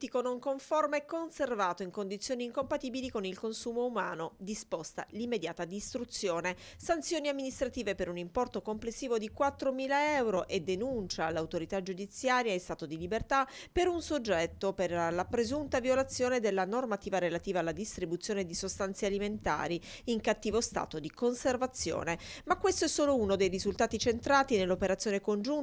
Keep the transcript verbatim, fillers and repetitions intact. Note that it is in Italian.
ittico non conforme e conservato in condizioni incompatibili con il consumo umano. Disposta l'immediata distruzione. Sanzioni amministrative per un importo complessivo di quattromila euro e denuncia all'autorità giudiziaria in stato di libertà per un soggetto per la presunta violazione della normativa relativa alla distribuzione di sostanze alimentari in cattivo stato di conservazione. Ma questo è solo uno dei risultati centrati nell'operazione congiunta